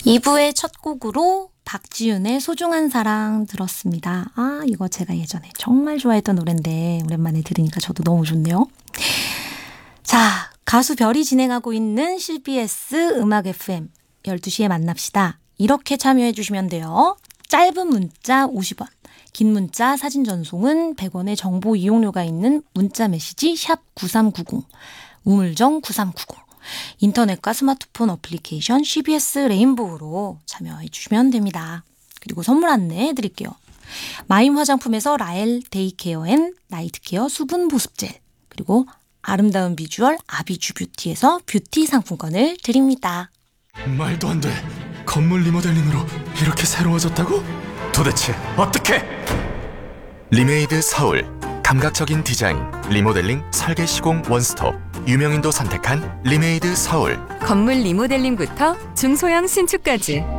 2부의 첫 곡으로 박지윤의 소중한 사랑 들었습니다. 아, 이거 제가 예전에 정말 좋아했던 노래인데 오랜만에 들으니까 저도 너무 좋네요. 자, 가수 별이 진행하고 있는 CBS 음악 FM 12시에 만납시다. 이렇게 참여해 주시면 돼요. 짧은 문자 50원, 긴 문자 사진 전송은 100원의 정보 이용료가 있는 문자 메시지 샵 9390, 우물정 9390. 인터넷과 스마트폰 어플리케이션 CBS 레인보우로 참여해 주시면 됩니다. 그리고 선물 안내해 드릴게요. 마임 화장품에서 라엘 데이케어 앤 나이트케어 수분 보습젤, 그리고 아름다운 비주얼 아비주 뷰티에서 뷰티 상품권을 드립니다. 말도 안 돼. 건물 리모델링으로 이렇게 새로워졌다고? 도대체 어떻게? 리메이드 서울. 감각적인 디자인, 리모델링, 설계 시공 원스톱. 유명인도 선택한 리메이드 서울. 건물 리모델링부터 중소형 신축까지